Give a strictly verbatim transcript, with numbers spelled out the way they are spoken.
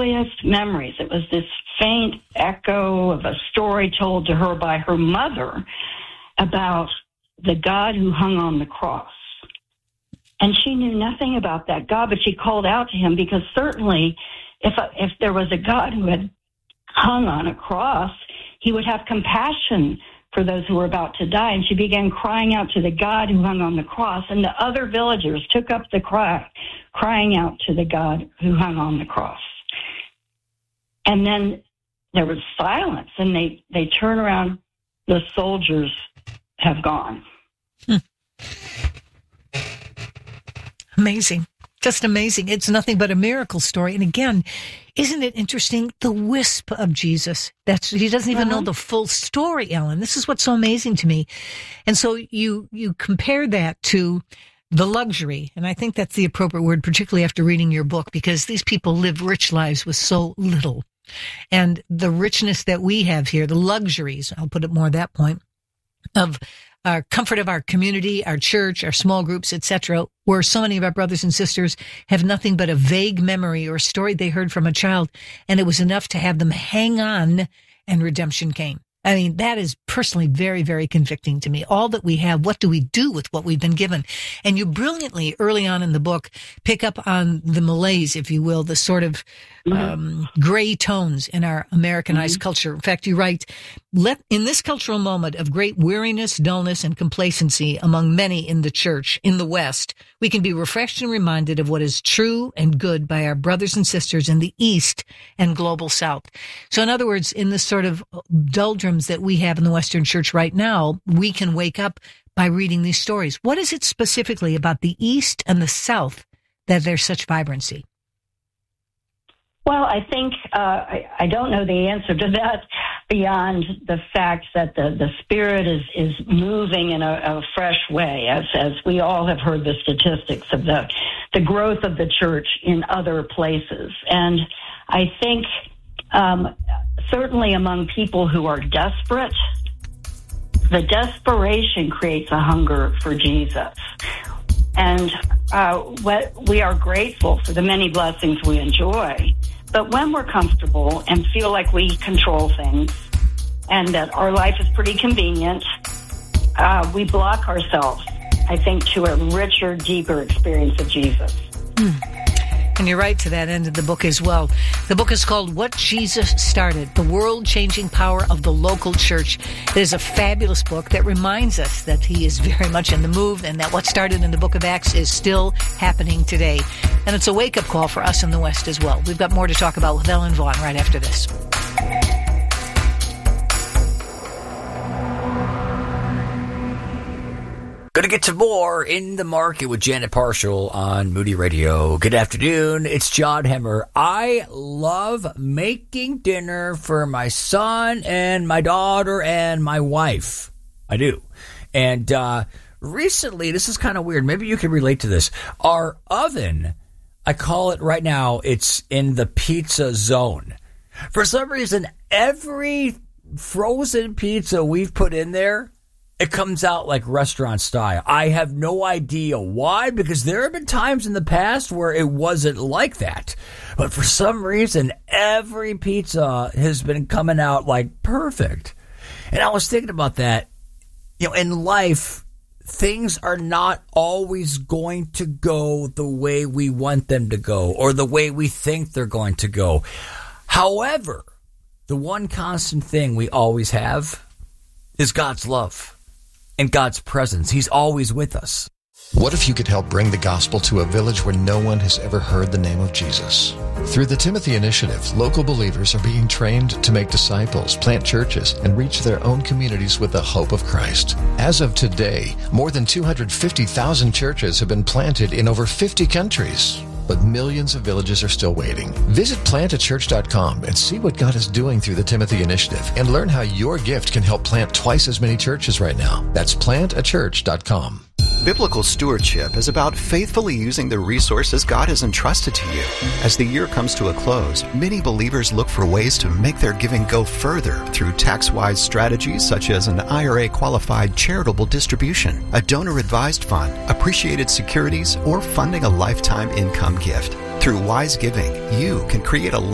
earliest memories. It was this faint echo of a story told to her by her mother about the God who hung on the cross. And she knew nothing about that God, but she called out to him because certainly if if there was a God who had hung on a cross, he would have compassion for those who were about to die. And she began crying out to the God who hung on the cross. And the other villagers took up the cry, crying out to the God who hung on the cross. And then there was silence, and they, they turn around. The soldiers have gone. Hmm. Amazing. Just amazing. It's nothing but a miracle story. And again, isn't it interesting? The wisp of Jesus. That's, he doesn't even uh-huh. know the full story, Ellen. This is what's so amazing to me. And so you, you compare that to the luxury. And I think that's the appropriate word, particularly after reading your book, because these people live rich lives with so little. And the richness that we have here, the luxuries, I'll put it more at that point, of our comfort of our community, our church, our small groups, et cetera, where so many of our brothers and sisters have nothing but a vague memory or a story they heard from a child, and it was enough to have them hang on, and redemption came. I mean, that is personally very, very convicting to me. All that we have, what do we do with what we've been given? And you brilliantly, early on in the book, pick up on the malaise, if you will, the sort of um, gray tones in our Americanized mm-hmm. culture. In fact, you write, Let, in this cultural moment of great weariness, dullness, and complacency among many in the church, in the West, we can be refreshed and reminded of what is true and good by our brothers and sisters in the East and global South. So in other words, in this sort of doldrums that we have in the Western church right now, we can wake up by reading these stories. What is it specifically about the East and the South that there's such vibrancy? Well, I think uh, I, I don't know the answer to that beyond the fact that the, the Spirit is, is moving in a, a fresh way, as as we all have heard the statistics of the the growth of the church in other places. And I think um, certainly among people who are desperate, the desperation creates a hunger for Jesus. And uh, what, we are grateful for the many blessings we enjoy. But when we're comfortable and feel like we control things and that our life is pretty convenient, uh, we block ourselves, I think, to a richer, deeper experience of Jesus. Mm. And you're right to that end of the book as well. The book is called What Jesus Started, The World-Changing Power of the Local Church. It is a fabulous book that reminds us that he is very much in the move and that what started in the book of Acts is still happening today. And it's a wake-up call for us in the West as well. We've got more to talk about with Ellen Vaughn right after this. Gonna get to more In the Market with Janet Parshall on Moody Radio. Good afternoon. It's John Hemmer. I love making dinner for my son and my daughter and my wife. I do. And uh recently, this is kind of weird. Maybe you can relate to this. Our oven, I call it right now, it's in the pizza zone. For some reason, every frozen pizza we've put in there, it comes out like restaurant style. I have no idea why, because there have been times in the past where it wasn't like that. But for some reason, every pizza has been coming out like perfect. And I was thinking about that. You know, in life, things are not always going to go the way we want them to go or the way we think they're going to go. However, the one constant thing we always have is God's love. And God's presence. He's always with us. What if you could help bring the gospel to a village where no one has ever heard the name of Jesus? Through the Timothy Initiative, local believers are being trained to make disciples, plant churches, and reach their own communities with the hope of Christ. As of today, more than two hundred fifty thousand churches have been planted in over fifty countries. But millions of villages are still waiting. Visit plant a church dot com and see what God is doing through the Timothy Initiative and learn how your gift can help plant twice as many churches right now. That's plant a church dot com. Biblical stewardship is about faithfully using the resources God has entrusted to you. As the year comes to a close, many believers look for ways to make their giving go further through tax-wise strategies such as an I R A-qualified charitable distribution, a donor-advised fund, appreciated securities, or funding a lifetime income gift. Through wise giving, you can create a